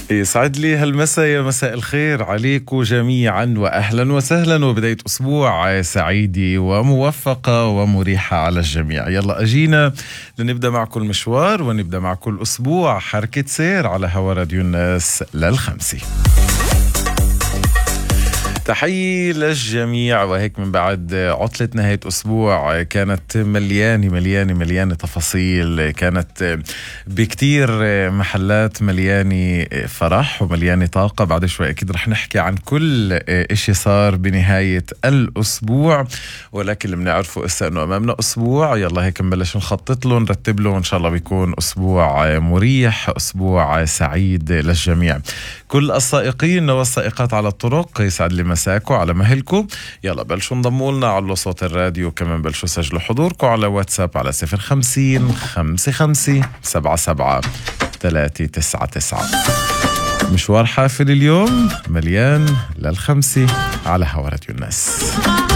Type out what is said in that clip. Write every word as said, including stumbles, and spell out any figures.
يسعد لي هالمساء، يا مساء الخير عليكم جميعا وأهلا وسهلا، وبداية أسبوع سعيدة وموفقة ومريحة على الجميع. يلا أجينا لنبدأ معكم المشوار ونبدأ معكم الأسبوع حركة سير على هوا راديو الناس للخمسة. تحية للجميع، وهيك من بعد عطلة نهاية أسبوع كانت مليانة مليانة مليانة تفاصيل، كانت بكتير محلات مليانة فرح ومليانة طاقة. بعد شوي أكيد رح نحكي عن كل إشي صار بنهاية الأسبوع، ولكن اللي بنعرفه إسا أنه أمامنا أسبوع. يلا هيك نبلش نخطط له نرتب له، وإن شاء الله بيكون أسبوع مريح، أسبوع سعيد للجميع. كل السائقين والسائقات على الطرق يسعد لي مساكو على مهلكو. يلا بلشوا انضموا لنا على صوت الراديو، كمان بلشوا سجلوا حضوركم على واتساب على صفر خمسين خمسة خمسة سبعة سبعة ثلاثة تسعة تسعة. مشوار حافل اليوم مليان للخمسة على هوا راديو الناس.